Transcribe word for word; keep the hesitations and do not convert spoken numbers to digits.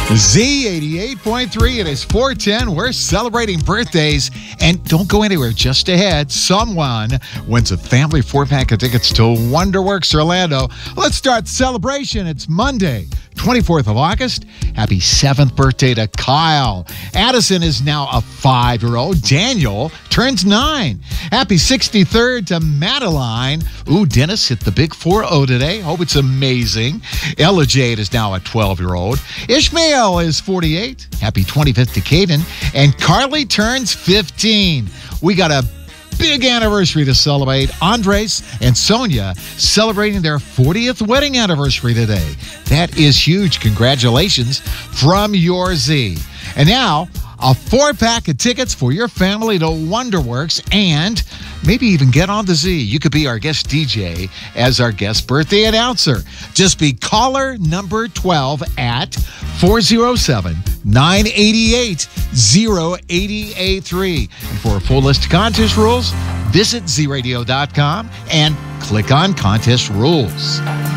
Z eighty-eight point three, it is four ten. We're celebrating birthdays. And don't go anywhere, just ahead, someone wins a family four-pack of tickets to Wonderworks Orlando. Let's start celebration. It's Monday, twenty-fourth of August. Happy seventh birthday to Kyle. Addison is now a five-year-old. Daniel turns nine. Happy sixty-third to Madeline. Ooh, Dennis hit the big four oh today. Hope it's amazing. Ella Jade is now a twelve-year-old. Ishmael is forty-eight. Happy twenty-fifth to Caden. And Carly turns fifteen. We got a big anniversary to celebrate. Andres and Sonia celebrating their fortieth wedding anniversary today. That is huge. Congratulations from your Z. And now, a four-pack of tickets for your family to Wonderworks and maybe even get on the Z. You could be our guest D J as our guest birthday announcer. Just be caller number twelve at four oh seven, nine eight eight, oh eight eight three. And for a full list of contest rules, visit z radio dot com and click on Contest Rules.